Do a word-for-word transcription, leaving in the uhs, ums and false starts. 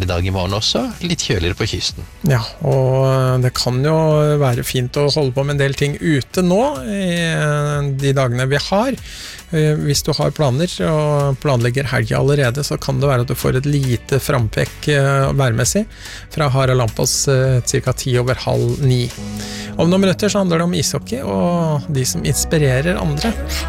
deilig dag i morgen også, litt kjøligere på kysten. Ja, og det kan jo være fint å holde på med en del ting ute nå, i de dagene vi har. Hvis du har planer og planlegger helga allerede, så kan det være at du får et lite frampekk værmessig fra Harald Lampås cirka ti over halv ni. Om noen minutter så handler det om ishockey og de som inspirerer andre.